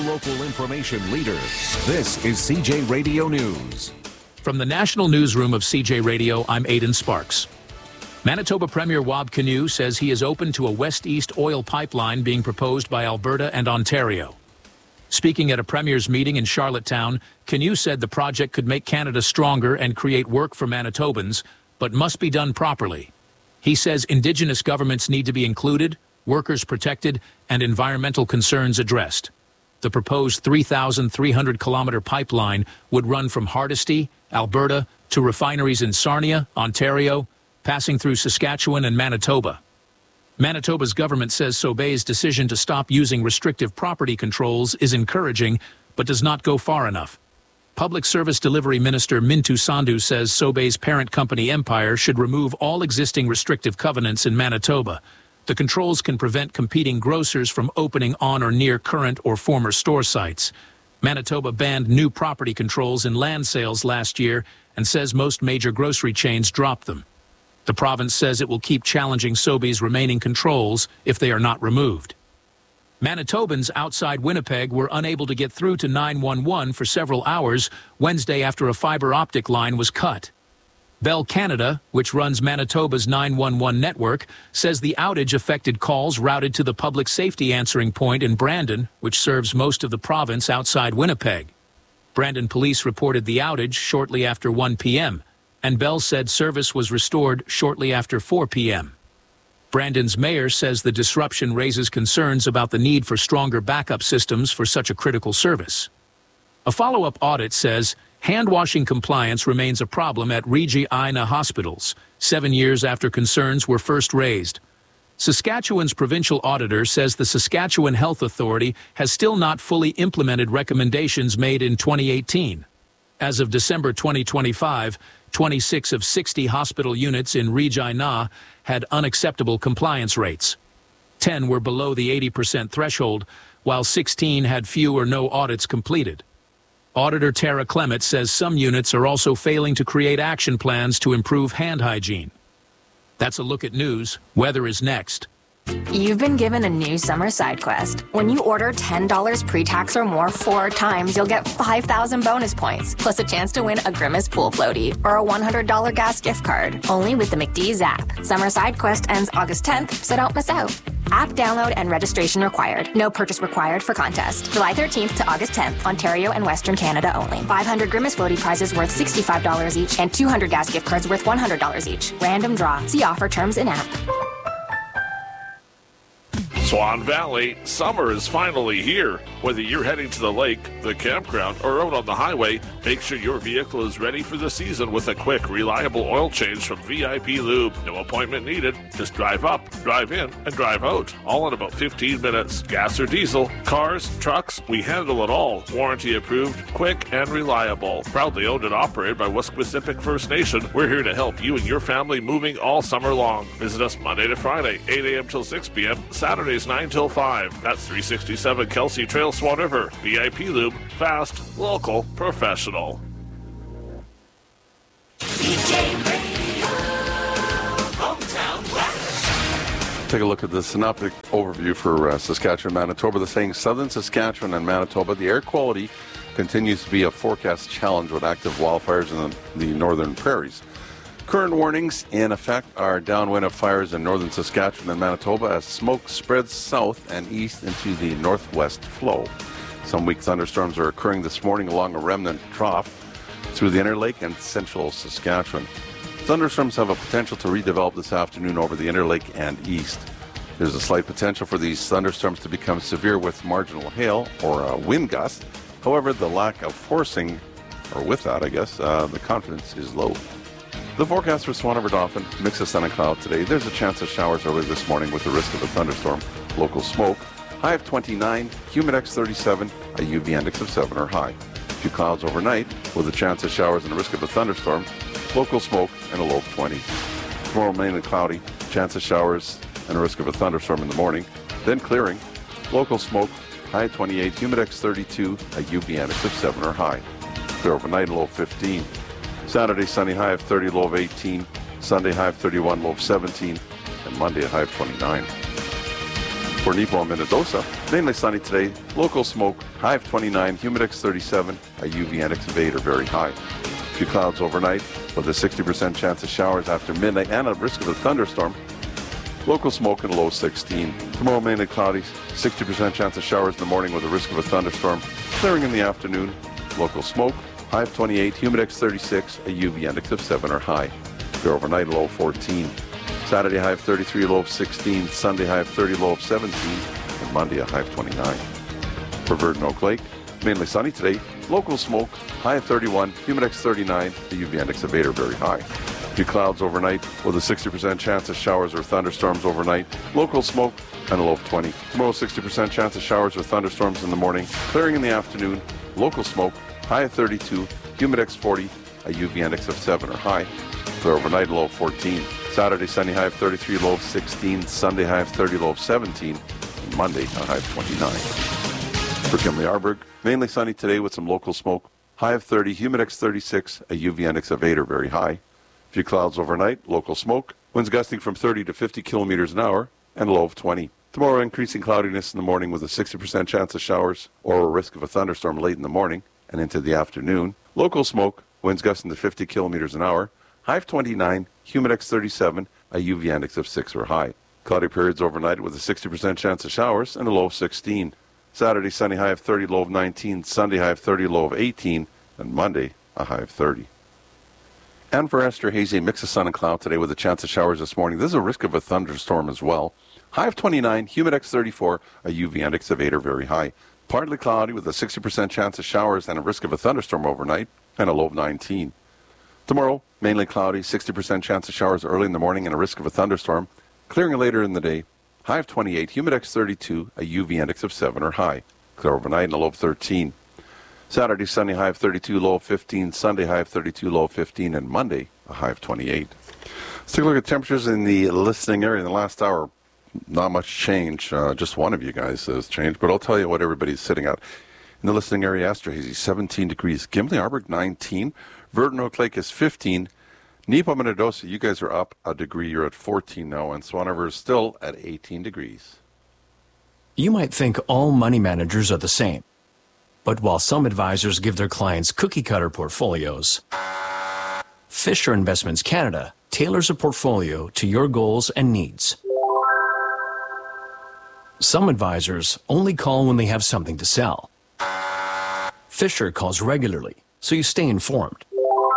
hyper-local information leader. This is CJ Radio News. From the National Newsroom of CJ Radio, I'm Aidan Sparks. Manitoba Premier Wab Kinew says he is open to a west-east oil pipeline being proposed by Alberta and Ontario. Speaking at a Premier's meeting in Charlottetown, Kinew said the project could make Canada stronger and create work for Manitobans, but must be done properly. He says Indigenous governments need to be included, workers protected, and environmental concerns addressed. The proposed 3,300-kilometer pipeline would run from Hardisty, Alberta, to refineries in Sarnia, Ontario, passing through Saskatchewan and Manitoba. Manitoba's government says Sobeys' decision to stop using restrictive property controls is encouraging, but does not go far enough. Public Service Delivery Minister Mintu Sandhu says Sobeys' parent company Empire should remove all existing restrictive covenants in Manitoba. The controls can prevent competing grocers from opening on or near current or former store sites. Manitoba banned new property controls in land sales last year and says most major grocery chains dropped them. The province says it will keep challenging Sobeys' remaining controls if they are not removed. Manitobans outside Winnipeg were unable to get through to 911 for several hours Wednesday after a fiber optic line was cut. Bell Canada, which runs Manitoba's 911 network, says the outage affected calls routed to the public safety answering point in Brandon, which serves most of the province outside Winnipeg. Brandon police reported the outage shortly after 1 p.m., and Bell said service was restored shortly after 4 p.m. Brandon's mayor says the disruption raises concerns about the need for stronger backup systems for such a critical service. A follow-up audit says hand-washing compliance remains a problem at Regina hospitals, 7 years after concerns were first raised. Saskatchewan's provincial auditor says the Saskatchewan Health Authority has still not fully implemented recommendations made in 2018. As of December 2025, 26 of 60 hospital units in Regina had unacceptable compliance rates. 10 were below the 80% threshold, while 16 had few or no audits completed. Auditor Tara Clement says some units are also failing to create action plans to improve hand hygiene. That's a look at news. Weather is next. You've been given a new summer side quest. When you order $10 pre-tax or more 4 times, you'll get 5,000 bonus points, plus a chance to win a Grimace pool floaty or a $100 gas gift card. Only with the McDee's app. Summer side quest ends August 10th, so don't miss out. App download and registration required. No purchase required for contest. July 13th to August 10th, Ontario and Western Canada only. 500 Grimace floaty prizes worth $65 each and 200 gas gift cards worth $100 each. Random draw. See offer terms in app. Swan Valley, summer is finally here. Whether you're heading to the lake, the campground, or out on the highway, make sure your vehicle is ready for the season with a quick, reliable oil change from VIP Lube. No appointment needed. Just drive up, drive in, and drive out. All in about 15 minutes. Gas or diesel, cars, trucks, we handle it all. Warranty approved, quick, and reliable. Proudly owned and operated by Wesquisipic First Nation, we're here to help you and your family moving all summer long. Visit us Monday to Friday, 8 a.m. till 6 p.m., Saturdays 9 till 5. That's 367 Kelsey Trail, Swan River. VIP Lube, fast, local, professional. CJ Radio, Hometown West. Take a look at the synoptic overview for Saskatchewan, Manitoba. They're saying southern Saskatchewan and Manitoba, the air quality continues to be a forecast challenge with active wildfires in the northern prairies. Current warnings in effect are downwind of fires in northern Saskatchewan and Manitoba as smoke spreads south and east into the northwest flow. Some weak thunderstorms are occurring this morning along a remnant trough through the Interlake and central Saskatchewan. Thunderstorms have a potential to redevelop this afternoon over the Interlake and east. There's a slight potential for these thunderstorms to become severe with marginal hail or a wind gust. However, the lack of forcing, or with that, the confidence is low. The forecast for Swan River Dauphin, mix of sun and cloud today. There's a chance of showers early this morning with the risk of a thunderstorm. Local smoke, high of 29, humidex 37, a UV index of 7 or high. Few clouds overnight with a chance of showers and the risk of a thunderstorm. Local smoke and a low of 20. Tomorrow mainly cloudy, chance of showers and a risk of a thunderstorm in the morning. Then clearing, local smoke, high 28, humidex 32, a UV index of 7 or high. Clear overnight, a low of 15. Saturday, sunny, high of 30, low of 18. Sunday, high of 31, low of 17. And Monday, a high of 29. For Nepo and Minnedosa, mainly sunny today, local smoke, high of 29, humidex 37, a UV index of 8 or very high. A few clouds overnight with a 60% chance of showers after midnight and a risk of a thunderstorm. Local smoke and a low 16. Tomorrow mainly cloudy, 60% chance of showers in the morning with a risk of a thunderstorm. Clearing in the afternoon, local smoke, high of 28, humidex 36, a UV index of 7 or high. There overnight, low 14. Saturday, high of 33, low of 16. Sunday, high of 30, low of 17. And Monday, a high of 29. For Verdon Oak Lake, mainly sunny today. Local smoke, high of 31, humidex 39, the UV index of 8 or very high. A few clouds overnight with a 60% chance of showers or thunderstorms overnight. Local smoke and a low of 20. Tomorrow, 60% chance of showers or thunderstorms in the morning. Clearing in the afternoon. Local smoke, high of 32, humidex 40, a UV index of 7 or high. Clear overnight, low of 14. Saturday, sunny, high of 33, low of 16. Sunday, high of 30, low of 17. And Monday, a high of 29. For Kimley Arborg, mainly sunny today with some local smoke. High of 30, humidex 36, a UV index of 8 or very high. A few clouds overnight, local smoke. Winds gusting from 30 to 50 kilometers an hour, and a low of 20. Tomorrow, increasing cloudiness in the morning with a 60% chance of showers or a risk of a thunderstorm late in the morning and into the afternoon. Local smoke, winds gusting to 50 kilometers an hour. High of 29, humidex 37, a UV index of 6 or high. Cloudy periods overnight with a 60% chance of showers and a low of 16. Saturday, sunny, high of 30, low of 19. Sunday, high of 30, low of 18. And Monday, a high of 30. And for Esterhazy, mix of sun and cloud today with a chance of showers this morning. There's a risk of a thunderstorm as well. High of 29, humidex 34, a UV index of 8 or very high. Partly cloudy with a 60% chance of showers and a risk of a thunderstorm overnight, and a low of 19. Tomorrow, mainly cloudy, 60% chance of showers early in the morning and a risk of a thunderstorm. Clearing later in the day, high of 28, humidex 32, a UV index of 7 or high. Clear overnight and a low of 13. Saturday, sunny, high of 32, low of 15. Sunday, high of 32, low of 15. And Monday, a high of 28. Let's take a look at temperatures in the listening area in the last hour. Not much change. Just one of you guys has changed, but I'll tell you what everybody's sitting at. In the listening area, Esterhazy, 17 degrees. Kimley Arborg, 19. Verdon Oak Lake is 15. Nepo Minnedosa, you guys are up a degree. You're at 14 now, and Swan River is still at 18 degrees. You might think all money managers are the same. But while some advisors give their clients cookie-cutter portfolios, Fisher Investments Canada tailors a portfolio to your goals and needs. Some advisors only call when they have something to sell. Fisher calls regularly, so you stay informed.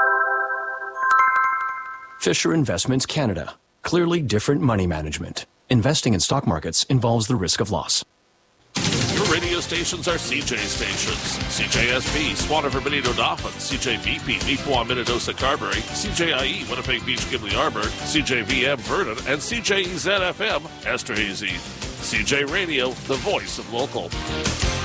Fisher Investments Canada. Clearly different money management. Investing in stock markets involves the risk of loss. Your radio stations are CJ stations. CJSP, Swan River, Benito Dauphin, CJVP, Neepawa, Minnedosa, Carberry, CJIE, Winnipeg Beach, Kimley Arborg, CJVM, Verdon, and CJEZ-FM, Esterhazy. CJ Radio, the voice of local.